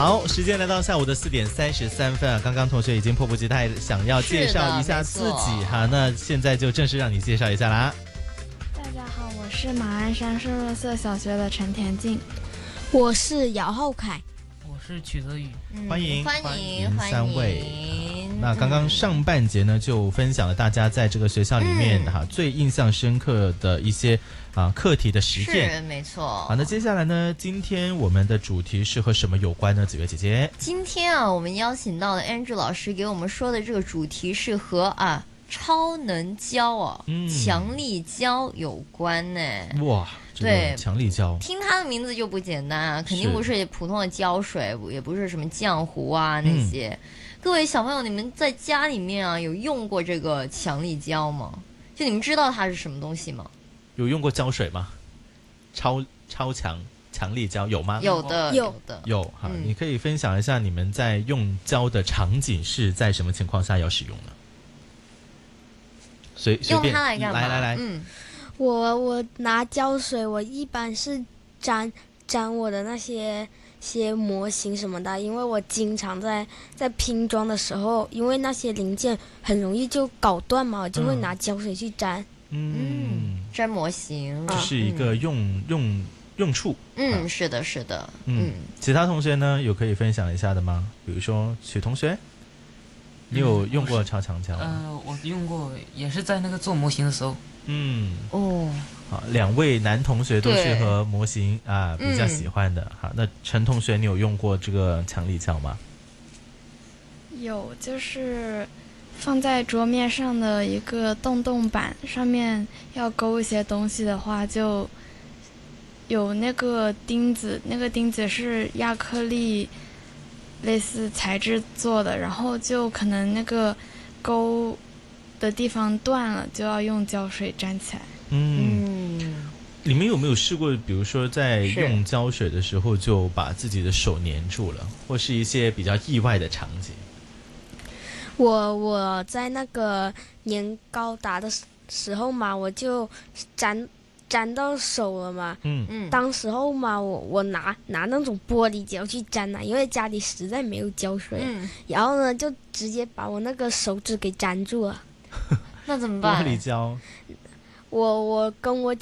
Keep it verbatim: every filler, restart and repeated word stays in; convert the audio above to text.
好，时间来到下午的四点三十三分啊！刚刚同学已经迫不及待想要介绍一下自己哈，那现在就正式让你介绍一下啦。 大家好，我是马鞍山圣若瑟小学的陈田静。 我是姚浩凯。 我是曲泽宇。 嗯、欢迎欢迎三位。那刚刚上半节呢，就分享了大家在这个学校里面哈、嗯、最印象深刻的一些啊课题的实践， 是没错。 好，那接下来呢，今天我们的主题是和什么有关呢？子月姐姐， 今天啊，我们邀请到了 Andrew 老师给我们说的这个主题是和啊超能胶哦，嗯、强力胶有关呢。 哇，对，强力胶， 听它的名字就不简单啊，肯定不是普通的胶水，也不是什么浆糊啊那些。嗯，各位小朋友，你们在家里面啊有用过这个强力胶吗？就你们知道它是什么东西吗？ 有用过胶水吗？超超强强力胶有吗？ 有的， 有的， 有哈、嗯。你可以分享一下你们在用胶的场景是在什么情况下要使用呢？随随便用它来干嘛？ 来来来， 嗯， 我我拿胶水，我一般是沾沾我的那些。些模型什么的，因为我经常在在拼装的时候，因为那些零件很容易就搞断嘛，我就会拿胶水去沾。 嗯， 粘模型， 这是一个用、嗯、用用处。 嗯，是的，是的。 嗯，其他同学呢有可以分享一下的吗？比如说许同学，你有用过超强胶吗？ 呃，我用过，也是在那个做模型的时候。 嗯， 哦。 好，两位男同学都是和模型啊比较喜欢的。嗯、好，那陈同学，你有用过这个强力胶吗？ 有，就是放在桌面上的一个洞洞板上面，要勾一些东西的话，就有那个钉子，那个钉子是亚克力类似材质做的，然后就可能那个勾的地方断了，就要用胶水粘起来。 嗯，你们有没有试过，比如说在用胶水的时候就把自己的手粘住了，或是一些比较意外的场景？ 我我在那个粘高达的时候嘛，我就粘粘到手了嘛。嗯嗯。当时候嘛，我我拿拿那种玻璃胶去粘呐、啊，因为家里实在没有胶水。嗯。然后呢，就直接把我那个手指给粘住了。 那怎么办？ 玻璃胶。 我我跟我